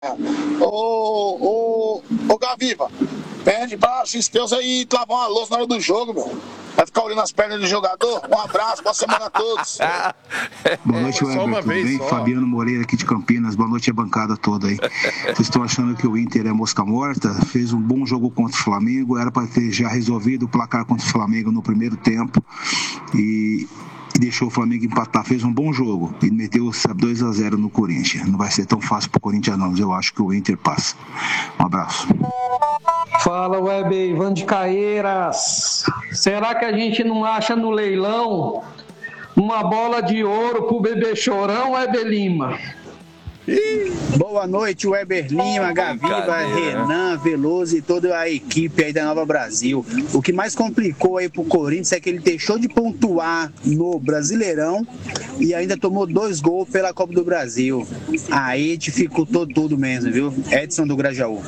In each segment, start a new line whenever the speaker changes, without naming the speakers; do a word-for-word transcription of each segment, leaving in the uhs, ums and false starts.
Ô, ô, ô, Gaviva, pede pra X-Teus aí lavar uma louça na hora do jogo, meu. Vai ficar olhando as pernas do jogador? Um abraço, boa semana a todos.
Boa noite, Weber, tudo bem? Só. Fabiano Moreira aqui de Campinas, boa noite a bancada toda aí. Vocês estão achando que o Inter é mosca morta? Fez um bom jogo contra o Flamengo, era para ter já resolvido o placar contra o Flamengo no primeiro tempo e, e deixou o Flamengo empatar, fez um bom jogo e meteu dois a zero no Corinthians. Não vai ser tão fácil pro Corinthians não, mas eu acho que o Inter passa. Um abraço.
Fala, Weber, Ivan de Caeiras. Será que a gente não acha no leilão uma bola de ouro pro bebê chorão, Weber Lima?
Boa noite, Weber Lima, Gaviva, Renan, Veloso e toda a equipe aí da Nova Brasil. O que mais complicou aí pro Corinthians é que ele deixou de pontuar no Brasileirão e ainda tomou dois gols pela Copa do Brasil. Aí dificultou tudo mesmo, viu? Edson do Grajaú.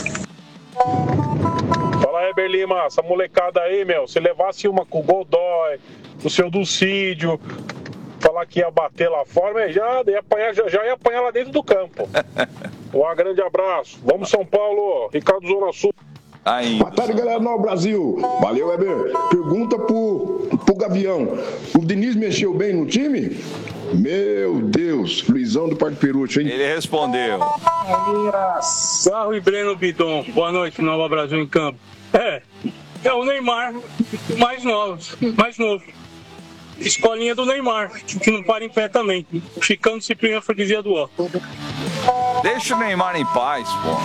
Fala, Weber Lima, essa molecada aí, meu, se levasse uma com o Godoy, o seu Dulcídio, falar que ia bater lá fora, já ia apanhar, já, já ia apanhar lá dentro do campo. Um grande abraço. Vamos, São Paulo, Ricardo Zona Sul.
Boa tarde, galera do Nova Brasil. Valeu, Weber. Pergunta pro, pro Gavião. O Diniz mexeu bem no time? Meu Deus, Luizão do Parque Perucho, hein?
Ele respondeu.
Sarro e Breno Bidon, boa noite, Nova Brasil em campo. É, é o Neymar mais novo, mais novo. Escolinha do Neymar, que não para em pé também. Chicano Cipriano freguesia do ó.
Deixa o Neymar em paz, pô.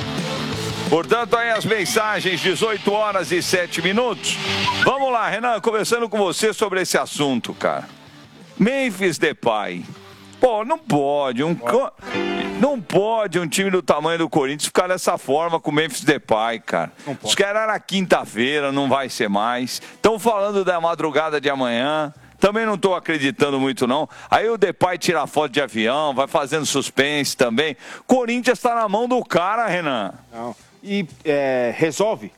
Portanto, aí as mensagens, dezoito horas e sete minutos. Vamos lá, Renan, conversando com você sobre esse assunto, cara. Memphis Depay. Pô, não pode. Um, não pode um time do tamanho do Corinthians ficar dessa forma com o Memphis Depay, cara. Os caras na quinta-feira, não vai ser mais. Estão falando da madrugada de amanhã. Também não estou acreditando muito, não. Aí o Depay tira foto de avião, vai fazendo suspense também. Corinthians está na mão do cara, Renan.
Não. E é, resolve?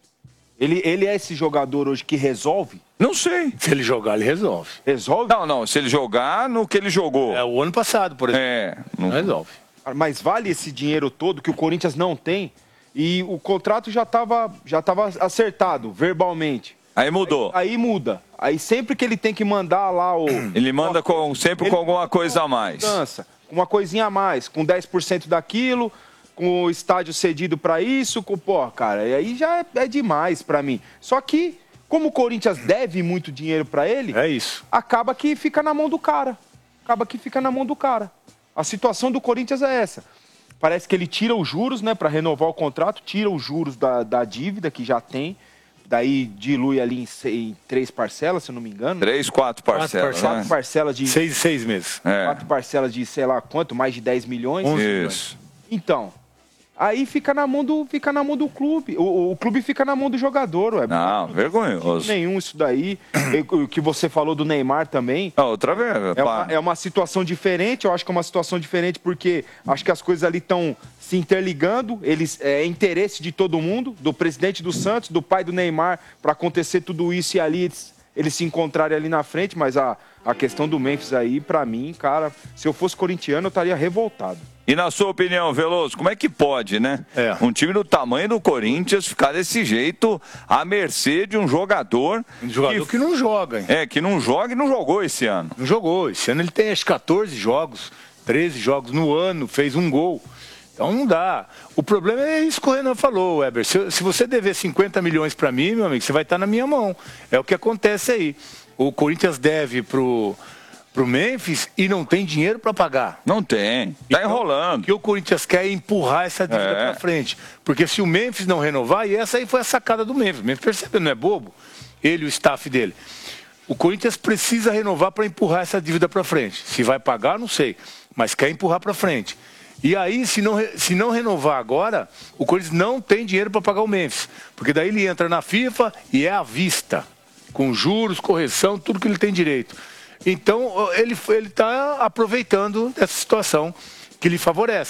Ele, ele é esse jogador hoje que resolve?
Não sei.
Se ele jogar, ele resolve.
Resolve?
Não, não. Se ele jogar no que ele jogou.
É o ano passado, por exemplo.
É.
Não resolve.
Mas vale esse dinheiro todo que o Corinthians não tem? E o contrato já estava já tava acertado, verbalmente.
Aí mudou.
Aí, aí muda. Aí sempre que ele tem que mandar lá o...
Ele manda com, sempre ele, com alguma coisa a mais.
Mudança, uma coisinha a mais, com dez por cento daquilo, com o estádio cedido para isso, com... Pô, cara, e aí já é, é demais para mim. Só que, como o Corinthians deve muito dinheiro para ele...
É isso.
Acaba que fica na mão do cara. Acaba que fica na mão do cara. A situação do Corinthians é essa. Parece que ele tira os juros, né, para renovar o contrato, tira os juros da, da dívida que já tem... Daí dilui ali em, em três parcelas, se eu não me engano.
Três, quatro parcelas.
Quatro
né?
parcelas de...
Seis, seis meses.
É.
Quatro parcelas de, sei lá quanto, mais de dez milhões.
Isso.
Milhões. Então, aí fica na mão do, fica na mão do clube. O, o clube fica na mão do jogador. Ué.
Não, não vergonhoso.
Nenhum isso daí. O que você falou do Neymar também.
Ah, outra vez.
É uma, é uma situação diferente. Eu acho que é uma situação diferente porque acho que as coisas ali estão... se interligando, eles, é interesse de todo mundo, do presidente do Santos, do pai do Neymar, para acontecer tudo isso e ali eles, eles se encontrarem ali na frente, mas a, a questão do Memphis aí, para mim, cara, se eu fosse corintiano, eu estaria revoltado.
E na sua opinião, Veloso, como é que pode, né?
É.
Um time do tamanho do Corinthians ficar desse jeito à mercê de um jogador...
Um jogador que, que não joga, hein?
É, que não joga e não jogou esse ano.
Não jogou. Esse ano ele tem acho quatorze jogos, treze jogos no ano, fez um gol. Então não dá. O problema é isso que o Renan falou, Weber. Se, se você dever cinquenta milhões para mim, meu amigo, você vai estar na minha mão. É o que acontece aí. O Corinthians deve pro, pro Memphis e não tem dinheiro para pagar.
Não tem. Tá então, enrolando.
O que o Corinthians quer é empurrar essa dívida é. para frente. Porque se o Memphis não renovar, e essa aí foi a sacada do Memphis. O Memphis percebeu, não é bobo? Ele e o staff dele. O Corinthians precisa renovar para empurrar essa dívida para frente. Se vai pagar, não sei. Mas quer empurrar para frente. E aí, se não, se não renovar agora, o Corinthians não tem dinheiro para pagar o Memphis. Porque daí ele entra na FIFA e é à vista. Com juros, correção, tudo que ele tem direito. Então, ele está aproveitando essa situação que lhe favorece.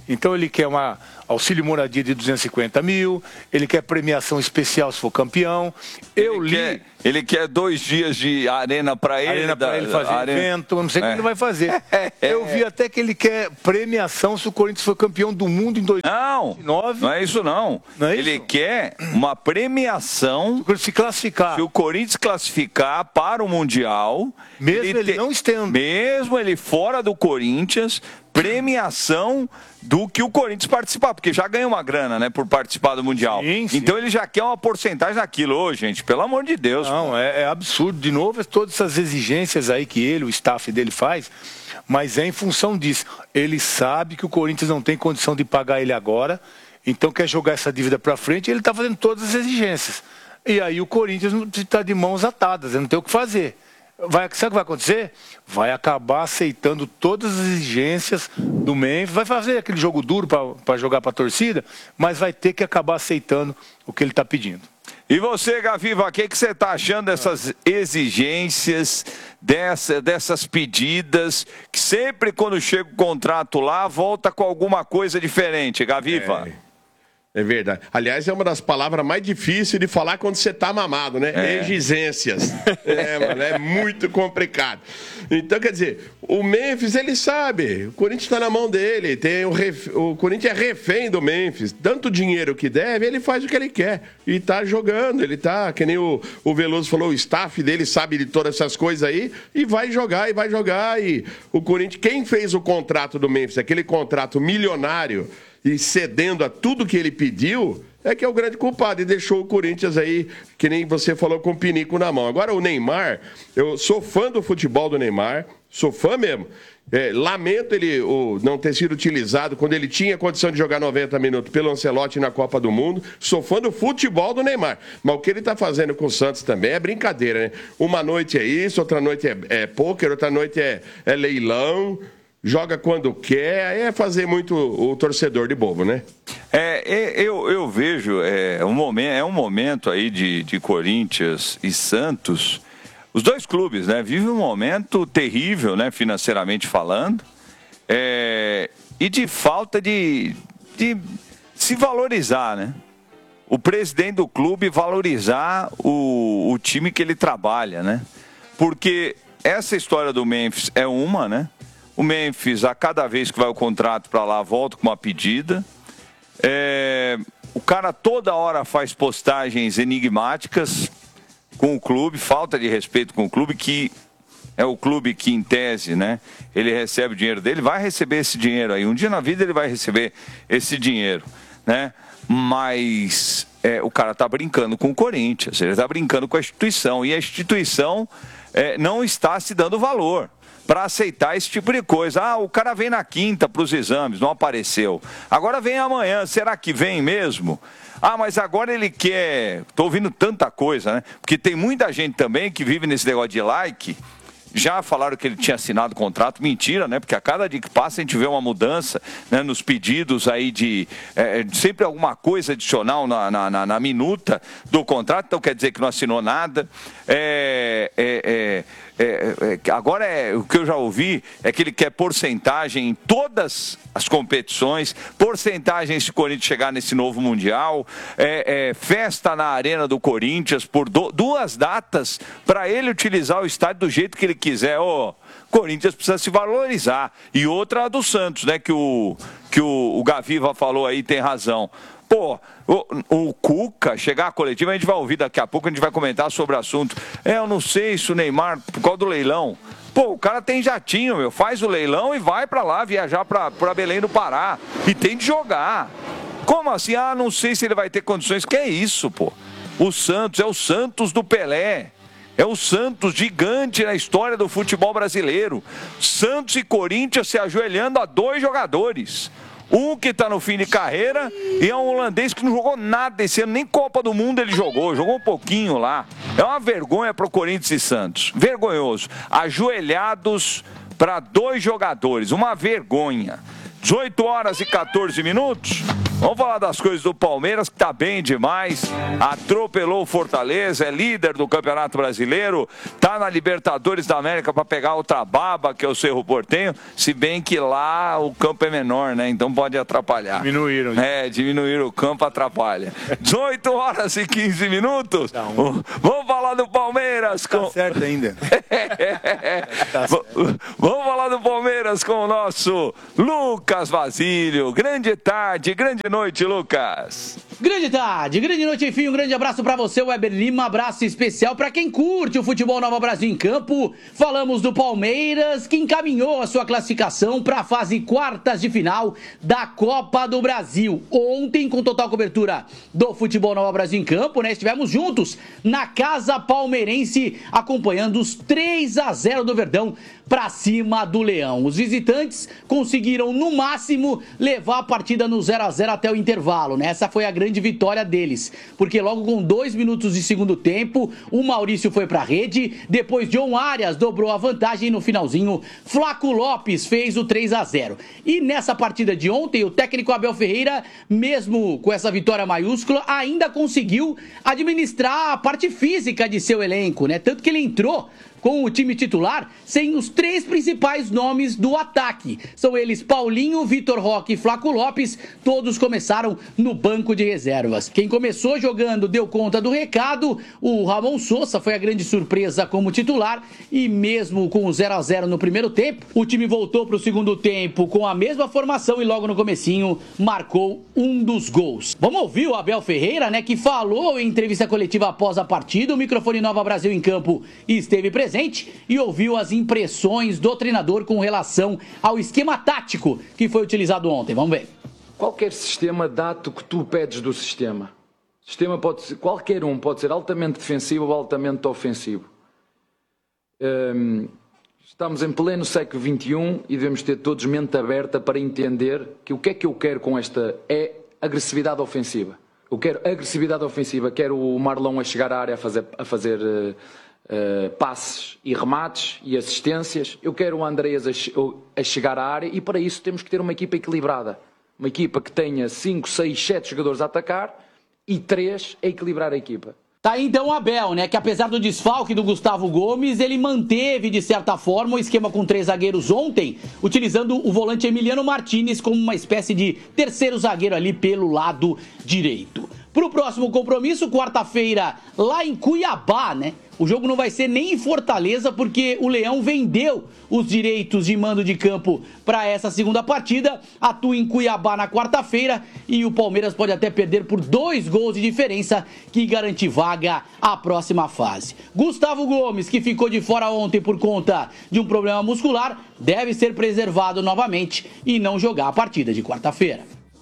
Então ele quer uma auxílio moradia de duzentos e cinquenta mil, ele quer premiação especial se for campeão. Eu
ele
li...
Quer, ele quer dois dias de arena para ele.
Arena para ele fazer
arena...
evento, não sei o é. que ele vai fazer. Eu vi até que ele quer premiação se o Corinthians for campeão do mundo em dois mil e nove.
Não, não é isso não.
não é
ele
isso?
quer uma premiação
se classificar.
Se o Corinthians classificar para o Mundial...
Mesmo ele, ele
te...
não estendo.
Mesmo ele fora do Corinthians, premiação do que o Corinthians participar, porque já ganha uma grana, né, por participar do Mundial.
Sim, sim.
Então ele já quer uma porcentagem daquilo. Ô, gente, pelo amor de Deus.
Não, é, é absurdo. De novo, todas essas exigências aí que ele, o staff dele faz, mas é em função disso. Ele sabe que o Corinthians não tem condição de pagar ele agora, então quer jogar essa dívida para frente e ele está fazendo todas as exigências. E aí o Corinthians está de mãos atadas, não tem o que fazer. Vai, sabe o que vai acontecer? Vai acabar aceitando todas as exigências do Memphis, vai fazer aquele jogo duro para jogar para a torcida, mas vai ter que acabar aceitando o que ele está pedindo.
E você, Gaviva, o que, que você está achando dessas exigências, dessa, dessas pedidas, que sempre quando chega o contrato lá, volta com alguma coisa diferente, Gaviva?
É. É verdade. Aliás, é uma das palavras mais difíceis de falar quando você tá mamado, né? É. Exigências. É, mano, é muito complicado. Então, quer dizer, o Memphis, ele sabe. O Corinthians tá na mão dele. Tem o, ref... o Corinthians é refém do Memphis. Tanto dinheiro que deve, ele faz o que ele quer. E tá jogando. Ele tá, que nem o, o Veloso falou, o staff dele sabe de todas essas coisas aí. E vai jogar, e vai jogar. E o Corinthians, quem fez o contrato do Memphis, aquele contrato milionário, e cedendo a tudo que ele pediu, é que é o grande culpado. E deixou o Corinthians aí, que nem você falou, com o pinico na mão. Agora o Neymar, eu sou fã do futebol do Neymar, sou fã mesmo. É, lamento ele o, não ter sido utilizado quando ele tinha condição de jogar noventa minutos pelo Ancelotti na Copa do Mundo. Sou fã do futebol do Neymar. Mas o que ele está fazendo com o Santos também é brincadeira, né? Uma noite é isso, outra noite é, é pôquer, outra noite é, é leilão. Joga quando quer, é fazer muito o torcedor de bobo, né?
É, eu, eu vejo, é um momento, é um momento aí de, de Corinthians e Santos, os dois clubes, né, vivem um momento terrível, né, financeiramente falando, é, e de falta de, de se valorizar, né? O presidente do clube valorizar o, o time que ele trabalha, né? Porque essa história do Memphis é uma, né? O Memphis, a cada vez que vai o contrato para lá, volta com uma pedida. É, o cara toda hora faz postagens enigmáticas com o clube, falta de respeito com o clube, que é o clube que, em tese, né, ele recebe o dinheiro dele, vai receber esse dinheiro aí. Um dia na vida ele vai receber esse dinheiro, né? Mas é, o cara tá brincando com o Corinthians, ele tá brincando com a instituição, e a instituição é, não está se dando valor para aceitar esse tipo de coisa. Ah, o cara vem na quinta para os exames, não apareceu. Agora vem amanhã, será que vem mesmo? Ah, mas agora ele quer... Estou ouvindo tanta coisa, né? Porque tem muita gente também que vive nesse negócio de like. Já falaram que ele tinha assinado o contrato, mentira, né? Porque a cada dia que passa a gente vê uma mudança, né, nos pedidos aí de é, sempre alguma coisa adicional na, na, na, na minuta do contrato, então quer dizer que não assinou nada. É, é, é, é, é, agora é, o que eu já ouvi é que ele quer porcentagem em todas as competições, porcentagem se o Corinthians chegar nesse novo Mundial, é, é, festa na Arena do Corinthians por do, duas datas para ele utilizar o estádio do jeito que ele quiser. Ô, Corinthians precisa se valorizar. E outra do Santos, né, que o, que o, o Gaviva falou aí, tem razão. Pô, o, o Cuca chegar à coletiva, a gente vai ouvir daqui a pouco, a gente vai comentar sobre o assunto. É, eu não sei se o Neymar, por causa do leilão, pô, o cara tem jatinho, meu, faz o leilão e vai pra lá, viajar pra, pra Belém do Pará. E tem de jogar. Como assim? Ah, não sei se ele vai ter condições. Que é isso, pô? O Santos é o Santos do Pelé. É o Santos gigante na história do futebol brasileiro. Santos e Corinthians se ajoelhando a dois jogadores. Um que está no fim de carreira e é um holandês que não jogou nada esse ano, nem Copa do Mundo ele jogou, jogou um pouquinho lá. É uma vergonha para o Corinthians e Santos, vergonhoso. Ajoelhados para dois jogadores, uma vergonha. dezoito horas e quatorze minutos. Vamos falar das coisas do Palmeiras, que tá bem demais. Atropelou o Fortaleza, é líder do Campeonato Brasileiro, tá na Libertadores da América para pegar outra baba, que é o Cerro Porteño, se bem que lá o campo é menor, né? Então pode atrapalhar.
Diminuíram.
É, diminuíram o campo, atrapalha. dezoito horas e quinze minutos. Um. Vamos falar do Palmeiras.
Tá
com...
certo ainda.
Tá certo. Vamos falar do Palmeiras com o nosso Lucas Basílio. Grande tarde, grande noite, Lucas.
Grande tarde, grande noite, enfim, um grande abraço pra você, Weber Lima, abraço especial pra quem curte o futebol Nova Brasil em campo. Falamos do Palmeiras, que encaminhou a sua classificação para a fase quartas de final da Copa do Brasil. Ontem, com total cobertura do futebol Nova Brasil em campo, né, estivemos juntos na Casa Palmeirense, acompanhando os três a zero do Verdão para cima do Leão. Os visitantes conseguiram, no máximo, levar a partida no zero a zero até o intervalo, né? Essa foi a grande vitória deles, porque logo com dois minutos de segundo tempo, o Maurício foi para a rede, depois John Arias dobrou a vantagem e no finalzinho, Flaco Lopes fez o três a zero. E nessa partida de ontem, o técnico Abel Ferreira, mesmo com essa vitória maiúscula, ainda conseguiu administrar a parte física de seu elenco, né? Tanto que ele entrou com o time titular sem os três principais nomes do ataque. São eles Paulinho, Vitor Roque e Flaco Lopes, todos começaram no banco de reservas. Quem começou jogando deu conta do recado, o Ramon Sousa foi a grande surpresa como titular e mesmo com o zero a zero no primeiro tempo, o time voltou para o segundo tempo com a mesma formação e logo no comecinho marcou um dos gols. Vamos ouvir o Abel Ferreira, né, que falou em entrevista coletiva após a partida, o microfone Nova Brasil em campo esteve presente e ouviu as impressões do treinador com relação ao esquema tático que foi utilizado ontem. Vamos ver.
Qualquer sistema dá-te o que tu pedes do sistema. O sistema pode ser, qualquer um pode ser altamente defensivo ou altamente ofensivo. Hum, estamos em pleno século vinte e um e devemos ter todos mente aberta para entender que o que é que eu quero com esta é agressividade ofensiva. Eu quero agressividade ofensiva, quero o Marlon a chegar à área a fazer... A fazer uh, Uh, passes e remates e assistências. Eu quero o Andreas a, a chegar à área e para isso temos que ter uma equipa equilibrada. Uma equipa que tenha cinco, seis, sete jogadores a atacar e três a equilibrar a equipa.
Tá aí então o Abel, né, que apesar do desfalque do Gustavo Gomes, ele manteve de certa forma o esquema com três zagueiros ontem, utilizando o volante Emiliano Martinez como uma espécie de terceiro zagueiro ali pelo lado direito. Para o próximo compromisso, quarta-feira, lá em Cuiabá, né? O jogo não vai ser nem em Fortaleza, porque o Leão vendeu os direitos de mando de campo para essa segunda partida. Atua em Cuiabá na quarta-feira e o Palmeiras pode até perder por dois gols de diferença, que garante vaga à próxima fase. Gustavo Gomes, que ficou de fora ontem por conta de um problema muscular, deve ser preservado novamente e não jogar a partida de quarta-feira.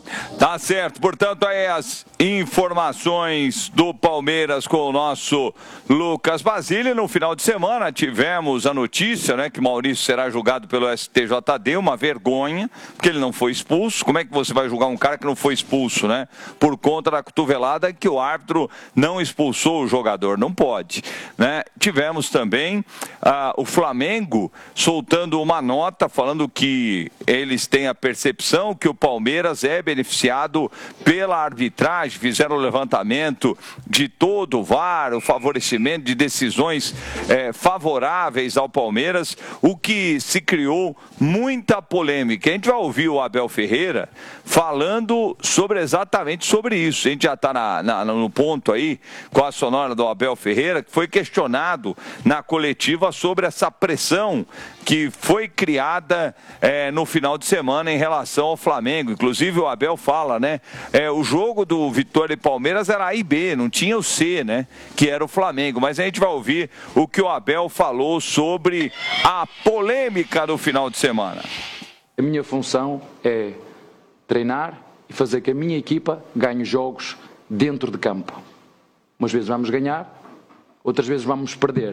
Tá certo, portanto, aí as informações do Palmeiras com o nosso Lucas Basílio. No final de semana tivemos a notícia, né, que Maurício será julgado pelo S T J D, uma vergonha, porque ele não foi expulso. Como é que você vai julgar um cara que não foi expulso, né? Por conta da cotovelada que o árbitro não expulsou o jogador, não pode, né? Tivemos também ah, o Flamengo soltando uma nota falando que eles têm a percepção que o Palmeiras é beneficiado pela arbitragem, fizeram o levantamento de todo o V A R, o favorecimento de decisões é, favoráveis ao Palmeiras, o que se criou muita polêmica. A gente vai ouvir o Abel Ferreira falando sobre exatamente sobre isso. A gente já está na, na, no ponto aí com a sonora do Abel Ferreira, que foi questionado na coletiva sobre essa pressão que foi criada é, no final de semana em relação ao Flamengo. Inclusive o Abel fala, né? É, o jogo do Vitória e Palmeiras era A e B, não tinha o C, né? Que era o Flamengo. Mas a gente vai ouvir o que o Abel falou sobre a polêmica do final de semana.
A minha função é treinar e fazer que a minha equipa ganhe jogos dentro de campo. Umas vezes vamos ganhar, outras vezes vamos perder.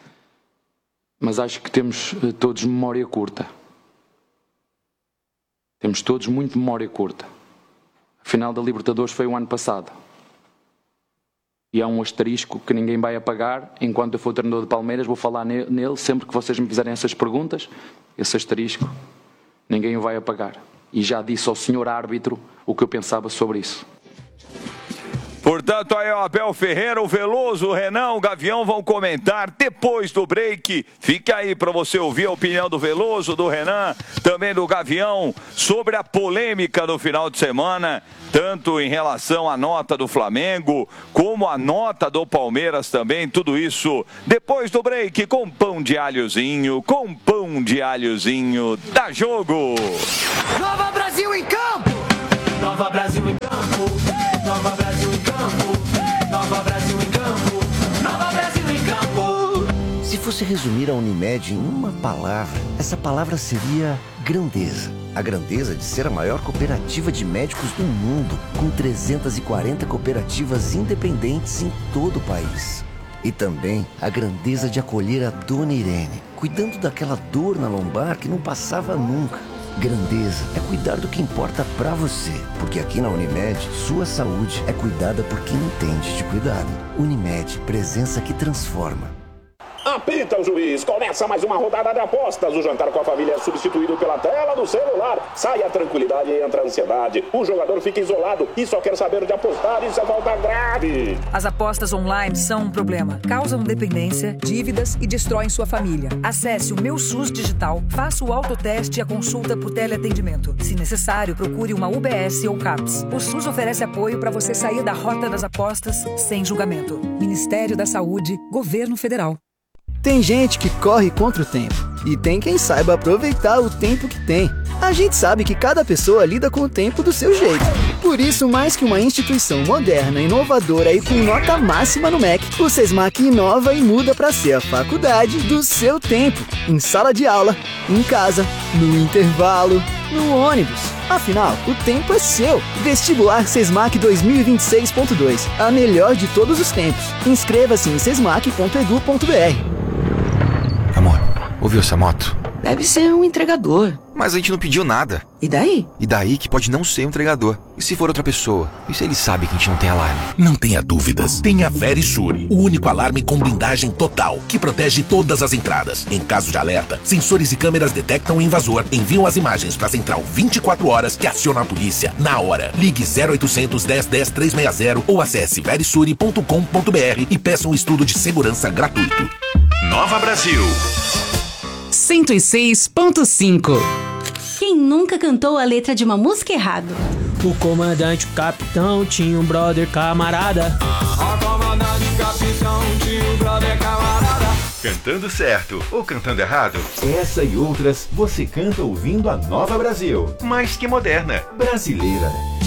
Mas acho que temos todos memória curta. Temos todos muito memória curta. A final da Libertadores foi o ano passado. E há um asterisco que ninguém vai apagar. Enquanto eu for treinador de Palmeiras, vou falar nele sempre que vocês me fizerem essas perguntas. Esse asterisco, ninguém o vai apagar. e já disse ao senhor árbitro o que eu pensava sobre isso.
Portanto, aí o Abel Ferreira, o Veloso, o Renan, o Gavião vão comentar depois do break. Fica aí para você ouvir a opinião do Veloso, do Renan, também do Gavião, sobre a polêmica do final de semana, tanto em relação à nota do Flamengo, como a nota do Palmeiras também, tudo isso depois do break, com pão de alhozinho, com pão de alhozinho, dá jogo!
Nova Brasil em campo! Nova Brasil em campo! Nova Brasil em campo! Nova Brasil em campo! Nova Brasil em campo!
Se fosse resumir a Unimed em uma palavra, essa palavra seria grandeza. A grandeza de ser a maior cooperativa de médicos do mundo, com trezentas e quarenta cooperativas independentes em todo o país. E também a grandeza de acolher a Dona Irene, cuidando daquela dor na lombar que não passava nunca. Grandeza é cuidar do que importa pra você, porque aqui na Unimed, sua saúde é cuidada por quem entende de cuidado. Unimed, presença que transforma.
Apita o juiz, começa mais uma rodada de apostas. O jantar com a família é substituído pela tela do celular. Sai a tranquilidade e entra a ansiedade. O jogador fica isolado e só quer saber de apostar. Isso é falta grave.
As apostas online são um problema. Causam dependência, dívidas e destroem sua família. Acesse o Meu SUS Digital, faça o autoteste e a consulta por teleatendimento. Se necessário, procure uma U B S ou CAPS. O SUS oferece apoio para você sair da rota das apostas sem julgamento. Ministério da Saúde, Governo Federal.
Tem gente que corre contra o tempo e tem quem saiba aproveitar o tempo que tem. A gente sabe que cada pessoa lida com o tempo do seu jeito. Por isso, mais que uma instituição moderna, inovadora e com nota máxima no M E C, o SESMAC inova e muda para ser a faculdade do seu tempo. Em sala de aula, em casa, no intervalo, no ônibus. Afinal, o tempo é seu. Vestibular SESMAC dois mil e vinte e seis ponto dois. A melhor de todos os tempos. Inscreva-se em sesmac ponto edu ponto br.
Amor, ouviu essa moto?
Deve ser um entregador.
Mas a gente não pediu nada.
E daí?
E daí que pode não ser um entregador. E se for outra pessoa? E se ele sabe que a gente não tem alarme?
Não tenha dúvidas. Tem a Verisure, o único alarme com blindagem total, que protege todas as entradas. Em caso de alerta, sensores e câmeras detectam o invasor, enviam as imagens para a central vinte e quatro horas que aciona a polícia na hora. Ligue zero oitocentos, dez, dez, trezentos e sessenta ou acesse verisure ponto com ponto br e peça um estudo de segurança gratuito.
Nova Brasil
cento e seis ponto cinco.
Quem nunca cantou a letra de uma música errado?
O comandante, o capitão, tinha um brother camarada.
O comandante, o capitão, tinha um brother camarada. Cantando certo ou cantando errado? Essa e outras você canta ouvindo a Nova Brasil. Mais que moderna, brasileira.